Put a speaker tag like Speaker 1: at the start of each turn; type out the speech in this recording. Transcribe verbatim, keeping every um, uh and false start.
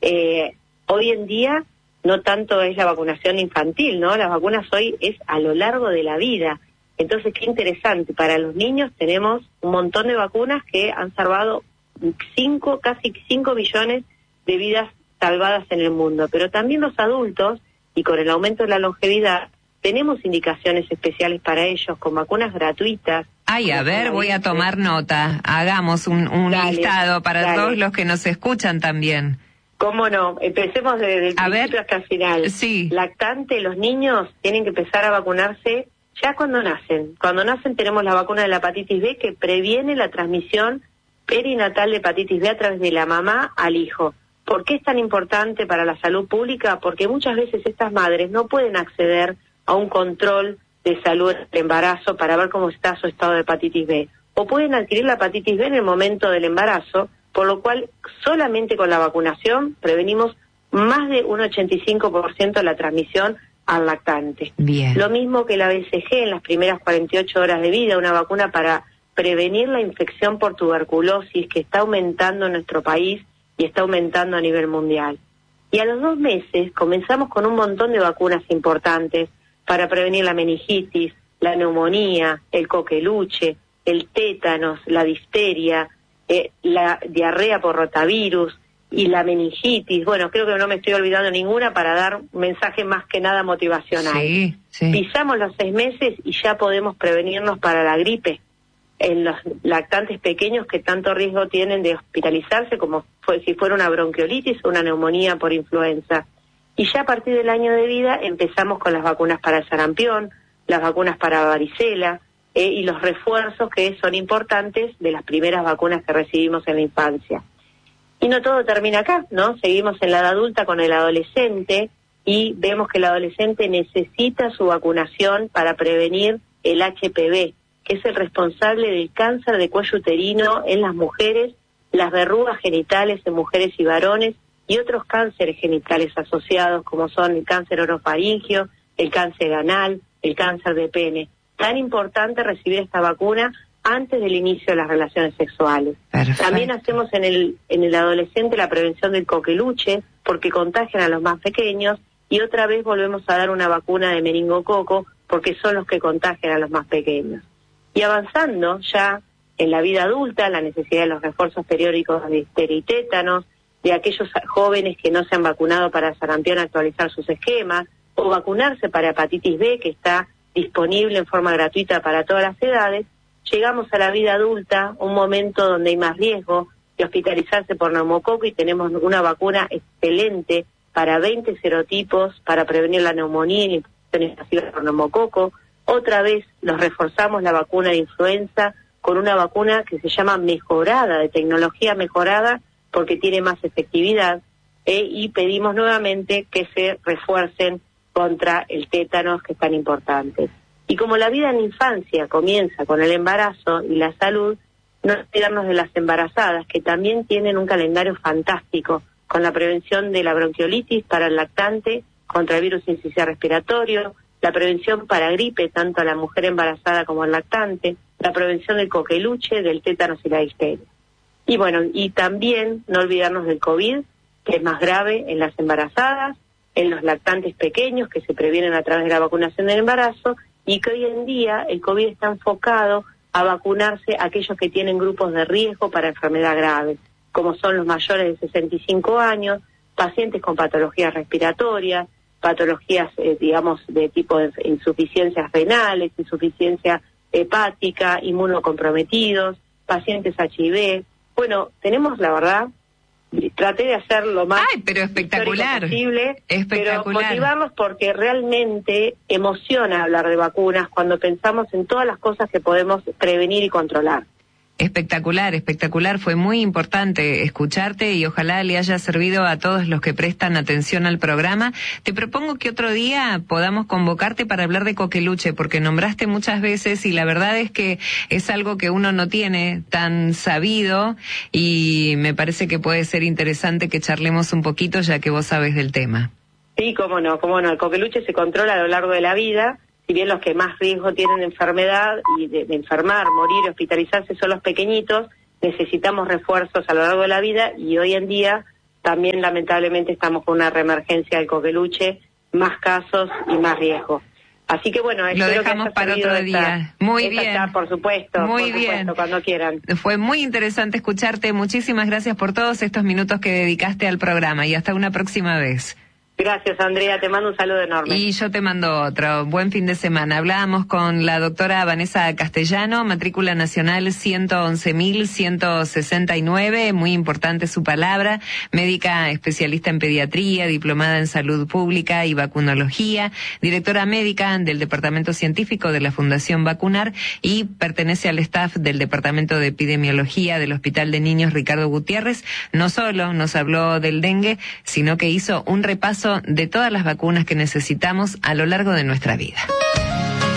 Speaker 1: Eh, hoy en día no tanto es la vacunación infantil, ¿no? Las vacunas hoy es a lo largo de la vida. Entonces, qué interesante. Para los niños tenemos un montón de vacunas que han salvado cinco, casi cinco millones de vidas salvadas en el mundo. Pero también los adultos, y con el aumento de la longevidad, tenemos indicaciones especiales para ellos, con vacunas gratuitas.
Speaker 2: Ay, a ver, voy a tomar nota. Hagamos un, un
Speaker 1: dale,
Speaker 2: listado para
Speaker 1: dale.
Speaker 2: todos los que nos escuchan también.
Speaker 1: ¿Cómo no? Empecemos desde el
Speaker 2: a
Speaker 1: principio
Speaker 2: ver,
Speaker 1: hasta el final.
Speaker 2: Sí.
Speaker 1: Lactante, los niños tienen que empezar a vacunarse ya cuando nacen. Cuando nacen tenemos la vacuna de la hepatitis B que previene la transmisión perinatal de hepatitis B a través de la mamá al hijo. ¿Por qué es tan importante para la salud pública? Porque muchas veces estas madres no pueden acceder a un control de salud del embarazo para ver cómo está su estado de hepatitis B. O pueden adquirir la hepatitis B en el momento del embarazo, por lo cual solamente con la vacunación prevenimos más de un ochenta y cinco por ciento de la transmisión al lactante.
Speaker 2: Bien.
Speaker 1: Lo mismo que la B C G en las primeras cuarenta y ocho horas de vida, una vacuna para prevenir la infección por tuberculosis que está aumentando en nuestro país y está aumentando a nivel mundial. Y a los dos meses comenzamos con un montón de vacunas importantes para prevenir la meningitis, la neumonía, el coqueluche, el tétanos, la difteria, eh, la diarrea por rotavirus y la meningitis. Bueno, creo que no me estoy olvidando ninguna para dar un mensaje más que nada motivacional.
Speaker 2: Sí, sí.
Speaker 1: Pisamos los seis meses y ya podemos prevenirnos para la gripe en los lactantes pequeños que tanto riesgo tienen de hospitalizarse como fue, si fuera una bronquiolitis o una neumonía por influenza. Y ya a partir del año de vida empezamos con las vacunas para el sarampión, las vacunas para varicela eh, y los refuerzos que son importantes de las primeras vacunas que recibimos en la infancia. Y no todo termina acá, ¿no? Seguimos en la edad adulta con el adolescente y vemos que el adolescente necesita su vacunación para prevenir el H P V, que es el responsable del cáncer de cuello uterino en las mujeres, las verrugas genitales en mujeres y varones y otros cánceres genitales asociados como son el cáncer orofaringio, el cáncer anal, el cáncer de pene. Tan importante recibir esta vacuna antes del inicio de las relaciones sexuales.
Speaker 2: Perfecto.
Speaker 1: También hacemos en el en el adolescente la prevención del coqueluche porque contagian a los más pequeños y otra vez volvemos a dar una vacuna de meningococo porque son los que contagian a los más pequeños. Y avanzando ya en la vida adulta, la necesidad de los refuerzos periódicos de difteria y tétanos, de aquellos jóvenes que no se han vacunado para sarampión actualizar sus esquemas, o vacunarse para hepatitis B, que está disponible en forma gratuita para todas las edades, llegamos a la vida adulta, un momento donde hay más riesgo de hospitalizarse por neumococo y tenemos una vacuna excelente para veinte serotipos para prevenir la neumonía y infecciones pasivas por neumococo. Otra vez los reforzamos la vacuna de influenza con una vacuna que se llama mejorada, de tecnología mejorada, porque tiene más efectividad, eh, y pedimos nuevamente que se refuercen contra el tétanos, que es tan importante. Y como la vida en infancia comienza con el embarazo y la salud, no olvidarnos de las embarazadas, que también tienen un calendario fantástico, con la prevención de la bronquiolitis para el lactante, contra el virus sincicial respiratorio, la prevención para gripe, tanto a la mujer embarazada como al lactante, la prevención del coqueluche, del tétanos y la difteria. Y bueno, y también no olvidarnos del COVID, que es más grave en las embarazadas, en los lactantes pequeños, que se previenen a través de la vacunación del embarazo, y que hoy en día el COVID está enfocado a vacunarse a aquellos que tienen grupos de riesgo para enfermedad grave, como son los mayores de sesenta y cinco años, pacientes con patologías respiratorias, patologías, eh, digamos, de tipo de insuficiencias renales, insuficiencia hepática, inmunocomprometidos, pacientes H I V. Bueno, tenemos, la verdad, traté de hacer lo más
Speaker 2: Ay, pero espectacular,
Speaker 1: posible,
Speaker 2: espectacular.
Speaker 1: pero motivarlos porque realmente emociona hablar de vacunas cuando pensamos en todas las cosas que podemos prevenir y controlar.
Speaker 2: Espectacular, espectacular. Fue muy importante escucharte y ojalá le haya servido a todos los que prestan atención al programa. Te propongo que otro día podamos convocarte para hablar de coqueluche, porque nombraste muchas veces y la verdad es que es algo que uno no tiene tan sabido y me parece que puede ser interesante que charlemos un poquito ya que vos sabes del tema.
Speaker 1: Sí, cómo no, cómo no. El coqueluche se controla a lo largo de la vida. Si bien los que más riesgo tienen de enfermedad y de, de enfermar, morir, hospitalizarse son los pequeñitos, necesitamos refuerzos a lo largo de la vida y hoy en día también lamentablemente estamos con una reemergencia del coqueluche, más casos y más riesgo. Así que bueno,
Speaker 2: lo dejamos que para otro día.
Speaker 1: Esta,
Speaker 2: muy
Speaker 1: esta
Speaker 2: bien.
Speaker 1: Está, por supuesto,
Speaker 2: muy
Speaker 1: por
Speaker 2: bien.
Speaker 1: supuesto, cuando quieran.
Speaker 2: Fue muy interesante escucharte. Muchísimas gracias por todos estos minutos que dedicaste al programa y hasta una próxima vez.
Speaker 1: Gracias, Andrea, te mando un saludo enorme.
Speaker 2: Y yo te mando otro. Buen fin de semana. Hablábamos con la doctora Vanessa Castellano, matrícula nacional ciento once mil ciento sesenta y nueve, muy importante su palabra, médica especialista en pediatría, diplomada en salud pública y vacunología, directora médica del Departamento Científico de la Fundación Vacunar y pertenece al staff del Departamento de Epidemiología del Hospital de Niños Ricardo Gutiérrez. No solo nos habló del dengue, sino que hizo un repaso de todas las vacunas que necesitamos a lo largo de nuestra vida.